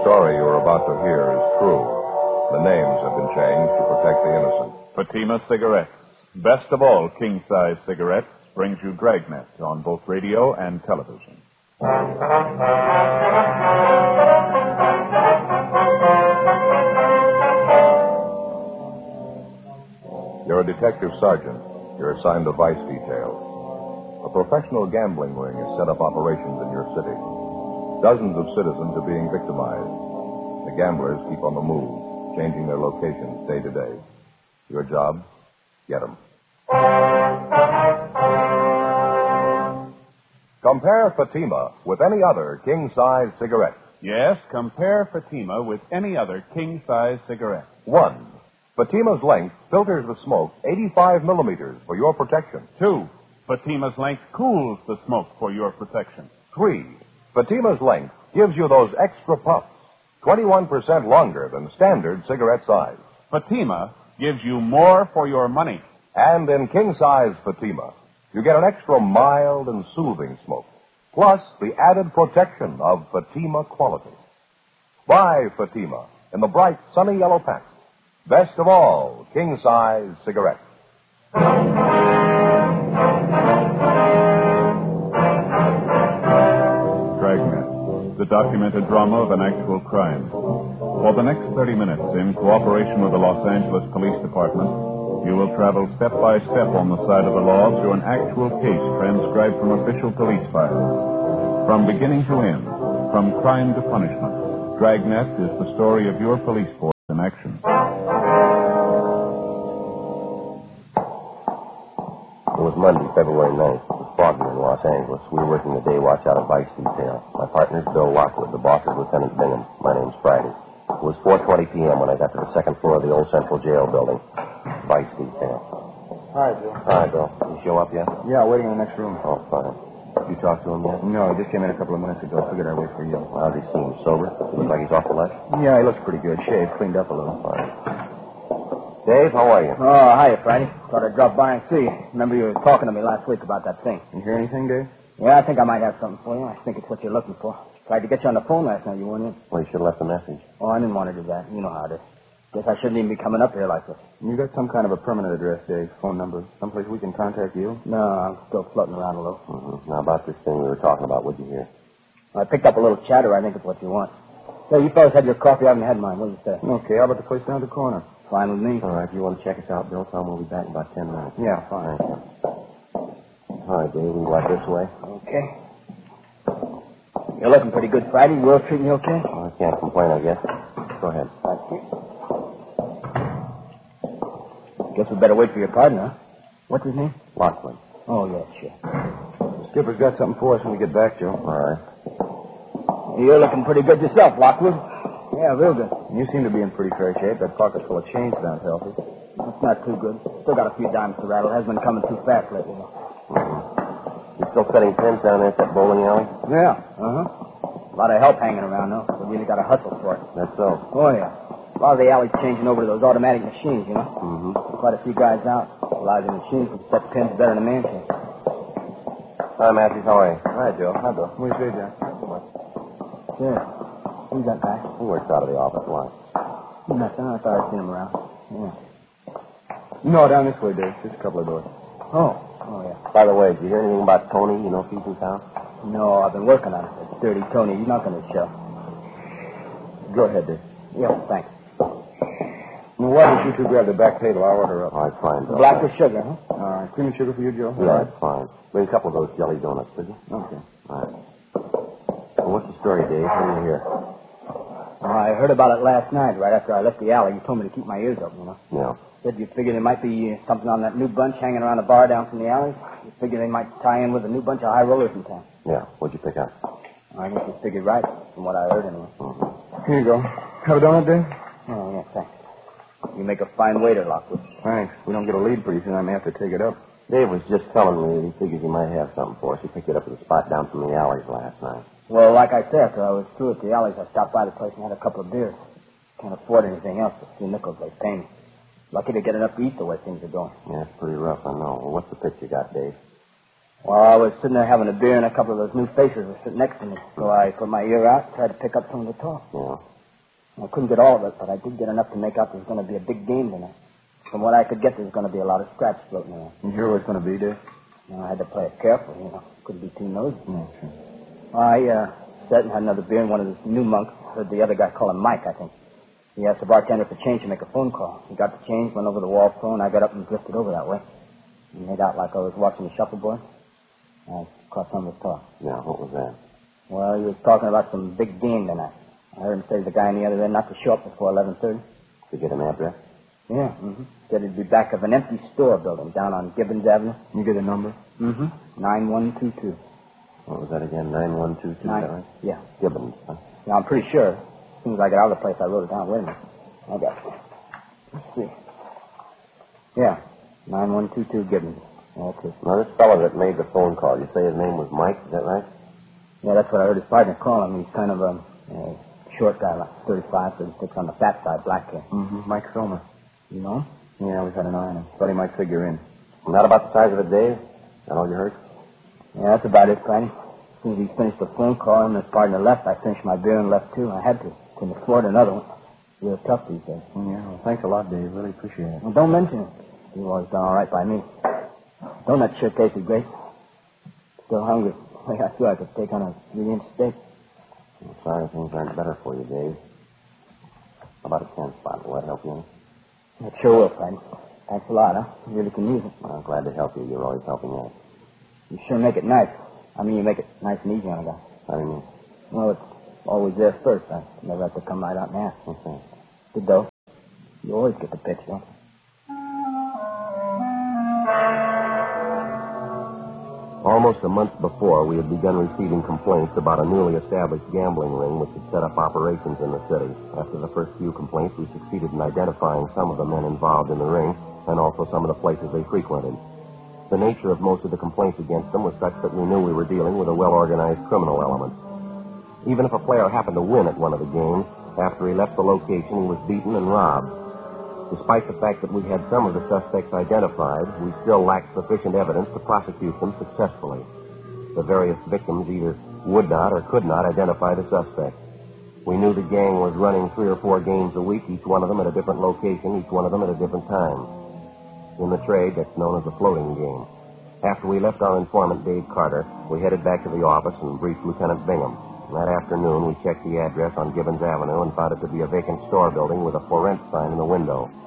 story you're about to hear is true. The names have been changed to protect the innocent. Fatima Cigarettes. Best of all king-size cigarettes brings you Dragnet on both radio and television. You're a detective sergeant. You're assigned to Vice Detail. A professional gambling ring has set up operations in your city. Dozens of citizens are being victimized. The gamblers keep on the move, changing their locations day to day. Your job? Get them. Compare Fatima with any other king-size cigarette. Yes, compare Fatima with any other king-size cigarette. 1. Fatima's length filters the smoke 85 millimeters for your protection. 2. Fatima's length cools the smoke for your protection. 3. Fatima's length gives you those extra puffs, 21% longer than standard cigarette size. Fatima gives you more for your money. And in king-size Fatima, you get an extra mild and soothing smoke, plus the added protection of Fatima quality. Buy Fatima in the bright, sunny yellow pack. Best of all, king-size cigarettes. Dragnet, the documented drama of an actual crime. For the next 30 minutes, in cooperation with the Los Angeles Police Department, you will travel step by step on the side of the law through an actual case transcribed from official police files. From beginning to end, from crime to punishment, Dragnet is the story of your police force in action. It was Monday, February 9th. It was foggy in Los Angeles. We were working the day watch out of Vice Detail. My partner's Bill Lockwood. The boss is Lieutenant Bingham. My name's Friday. It was 4:20 p.m. when I got to the second floor of the old Central Jail building. Vice Detail. Hi, Bill. Hi, Bill. You show up yet? Yeah, waiting in the next room. Oh, fine. You talked to him yet? No, he just came in a couple of minutes ago. Figured I'd wait for you. How's he seem? Sober? Looks like he's off the left? Yeah, he looks pretty good. Shaved, cleaned up a little. Fine. Dave, how are you? Oh, hiya, Friday. Thought I'd drop by and see you. Remember you were talking to me last week about that thing. You hear anything, Dave? Yeah, I think I might have something for you. I think it's what you're looking for. Tried to get you on the phone last night. You weren't in. Well, you should have left a message. Oh, I didn't want to do that. You know how it is. Guess I shouldn't even be coming up here like this. You got some kind of a permanent address, Dave? Phone number? Someplace we can contact you? No, I'm still floating around a little. Mm-hmm. Now, about this thing we were talking about, what'd you hear? I picked up a little chatter. I think it's what you want. Hey, you fellas had your coffee. I haven't had mine. What do you say? Okay, how about the place down the corner? Fine with me. All right, if you want to check us out, Bill, tell him we'll be back in about 10 minutes. Yeah, fine. Thank you. All right, Dave, we go out this way. Okay. You're looking pretty good, Friday. World treating you okay? Well, I can't complain, I guess. Go ahead. Thank you. Guess we better wait for your partner, huh? What's his name? Lockwood. Oh, yeah, sure. The skipper's got something for us when we get back, Joe. All right. You're looking pretty good yourself, Lockwood. Yeah, real good. You seem to be in pretty fair shape. That pocket's full of change sounds healthy. That's not too good. Still got a few dimes to rattle. Hasn't been coming too fast lately. You still setting pins down there at that bowling alley? Yeah, uh-huh. A lot of help hanging around, though. We really got to hustle for it. That's so. Oh, yeah. A lot of the alley's changing over to those automatic machines, you know. Mm-hmm. Quite a few guys out. A lot of the machines can set pins better than a man can. Hi, Matthews. How are you? Hi, Joe. Hi, Bill. What do you say, Jack? Sure. Who's that guy? He works out of the office. Why? Nothing. I thought I'd seen him around. Yeah. No, down this way, Dave. Just a couple of doors. Oh, yeah. By the way, did you hear anything about Tony? You know if he's in town? No, I've been working on it. It's Dirty Tony. He's not going to show. Go ahead, Dave. Yeah, thanks. Well, why don't you two grab the back table? I'll order up. All right, fine, Bill. Black with sugar, huh? All right. Cream and sugar for you, Joe? Yeah, that's fine. Bring a couple of those jelly donuts, would you? Okay. All right. Well, what's the story, Dave? What do you hear? I heard about it last night, right after I left the alley. You told me to keep my ears open, you know. Yeah. Said you figured there might be something on that new bunch hanging around the bar down from the alley. You figured they might tie in with a new bunch of high rollers in town. Yeah. What'd you pick up? I guess you figured right, from what I heard anyway. Mm-hmm. Here you go. Have a donut, Dave? Oh, yeah, thanks. You make a fine waiter, Lockwood. Thanks. We don't get a lead pretty soon. I may have to take it up. Dave was just telling me that he figures he might have something for us. He picked it up at the spot down from the alleys last night. Well, like I said, after I was through at the alleys, I stopped by the place and had a couple of beers. Can't afford anything else. A few nickels they pay me. Lucky to get enough to eat the way things are going. Yeah, it's pretty rough, I know. Well, what's the pitch you got, Dave? Well, I was sitting there having a beer, and a couple of those new faces were sitting next to me. So I put my ear out and tried to pick up some of the talk. Yeah. I couldn't get all of it, but I did get enough to make out there's going to be a big game tonight. From what I could get, there's going to be a lot of scraps floating around. You hear what it's going to be, Dave? I had to play it careful, Couldn't be too nosy. Yeah, sure. I sat and had another beer, and one of the new monks heard the other guy call him Mike, I think. He asked the bartender for change to make a phone call. He got the change, went over the wall phone. I got up and drifted over that way. He made out like I was watching the shuffleboard. I caught some of his talk. Yeah, what was that? Well, he was talking about some big game tonight. I heard him say to the guy on the other end not to show up before 11:30. To get an address? Yeah, Said it'd be back of an empty store building down on Gibbons Avenue. You get a number? 9122. What was that again? 9122, is that right? Yeah. Gibbons, huh? Yeah, I'm pretty sure. As soon as I got out of the place, I wrote it down. Wait a minute. I got it. Let's see. Yeah, 9122 Gibbons. That's it. Now, this fellow that made the phone call, you say his name was Mike, is that right? Yeah, that's what I heard his partner call him. He's kind of a short guy, like 35, 36 on the fat side, black hair. Mike Somer. You know him? Yeah, we've had an eye on him. Thought he might figure in. And that about the size of it, Dave? Is that all you heard? Yeah, that's about it, Friday. As soon as he finished the phone call, him and his partner left. I finished my beer and left, too. I had to. Couldn't afford another one. Real tough these days. Yeah, well, thanks a lot, Dave. Really appreciate it. Well, don't mention it. You've always done all right by me. Donut sure tasted great. Still hungry. I feel I could take on a 3-inch steak. I'm sorry things aren't better for you, Dave. How about a 10 spot? Will that help you? It sure will, Friday. Thanks a lot, huh? You really can use it. Well, I'm glad to help you. You're always helping out. You sure make it nice. I mean, you make it nice and easy on a guy. How do you mean? Well, it's always there first. I never have to come right out and ask. Okay. Good, though. You always get the pitch, don't you? Almost a month before, we had begun receiving complaints about a newly established gambling ring which had set up operations in the city. After the first few complaints, we succeeded in identifying some of the men involved in the ring and also some of the places they frequented. The nature of most of the complaints against them was such that we knew we were dealing with a well-organized criminal element. Even if a player happened to win at one of the games, after he left the location, he was beaten and robbed. Despite the fact that we had some of the suspects identified, we still lacked sufficient evidence to prosecute them successfully. The various victims either would not or could not identify the suspect. We knew the gang was running 3 or 4 games a week, each one of them at a different location, each one of them at a different time. In the trade, that's known as a floating game. After we left our informant, Dave Carter, we headed back to the office and briefed Lieutenant Bingham. That afternoon, we checked the address on Gibbons Avenue and found it to be a vacant store building with a for rent sign in the window.